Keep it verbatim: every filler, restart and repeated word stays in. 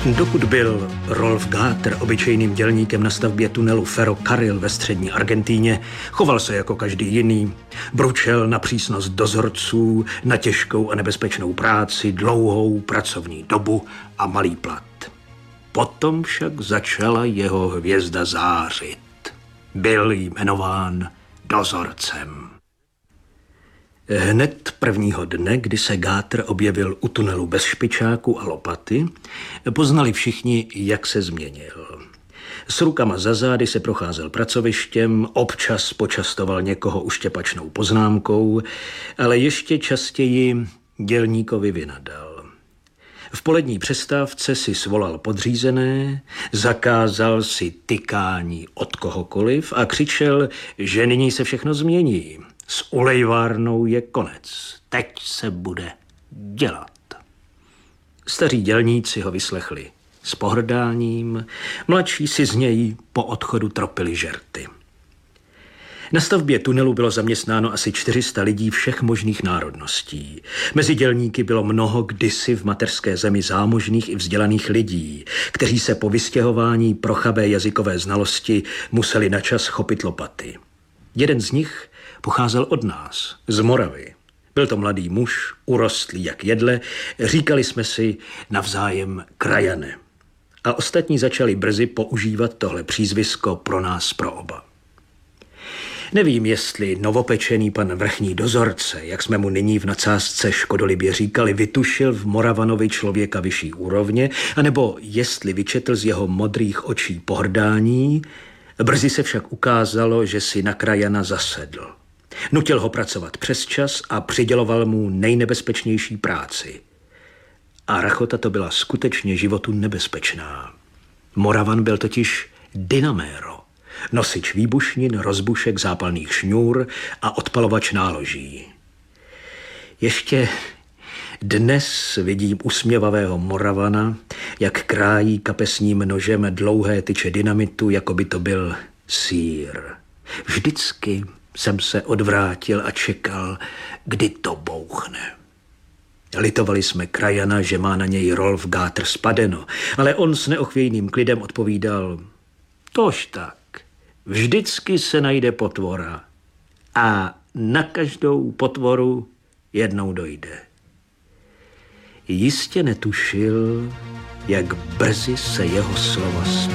Dokud byl Rolf Gáter obyčejným dělníkem na stavbě tunelu Ferrocarril ve střední Argentíně, choval se jako každý jiný, bručel na přísnost dozorců, na těžkou a nebezpečnou práci, dlouhou pracovní dobu a malý plat. Potom však začala jeho hvězda zářit. Byl jmenován dozorcem. Hned prvního dne, kdy se Gáter objevil u tunelu bez špičáku a lopaty, poznali všichni, jak se změnil. S rukama za zády se procházel pracovištěm, občas počastoval někoho uštěpačnou poznámkou, ale ještě častěji dělníkovi vynadal. V polední přestávce si svolal podřízené, zakázal si tykání od kohokoliv a křičel, že nyní se všechno změní. S ulejvárnou je konec. Teď se bude dělat. Staří dělníci ho vyslechli s pohrdáním, mladší si z něj po odchodu tropili žerty. Na stavbě tunelu bylo zaměstnáno asi čtyři sta lidí všech možných národností. Mezi dělníky bylo mnoho kdysi v mateřské zemi zámožných i vzdělaných lidí, kteří se po vystěhování pro chabé jazykové znalosti museli načas chopit lopaty. Jeden z nich pocházel od nás, z Moravy. Byl to mladý muž, urostlý jak jedle, říkali jsme si navzájem krajane. A ostatní začali brzy používat tohle přízvisko pro nás, pro oba. Nevím, jestli novopečený pan vrchní dozorce, jak jsme mu nyní v nadsázce škodolibě říkali, vytušil v Moravanovi člověka vyšší úrovně, anebo jestli vyčetl z jeho modrých očí pohrdání. Brzy se však ukázalo, že si na krajana zasedl. Nutil ho pracovat přesčas a přiděloval mu nejnebezpečnější práci. A rachota to byla skutečně životu nebezpečná. Moravan byl totiž dynaméro, nosič výbušnin, rozbušek, zápalných šňůr a odpalovač náloží. Ještě dnes vidím usměvavého Moravana, jak krájí kapesním nožem dlouhé tyče dynamitu, jako by to byl sýr. Vždycky jsem se odvrátil a čekal, kdy to bouchne. Litovali jsme krajana, že má na něj Rolf Gáter spadeno, ale on s neochvějným klidem odpovídal, tož tak, vždycky se najde potvora a na každou potvoru jednou dojde. Jistě netušil, jak brzy se jeho slova